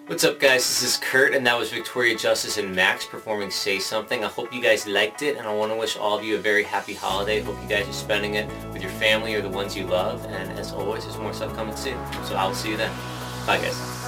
What's up guys, this is Kurt and that was Victoria Justice and Max performing Say Something. I hope you guys liked it and I want to wish all of you a very happy holiday. Hope you guys are spending it with your family or the ones you love, and as always there's more stuff coming soon. So I will see you then. Bye guys.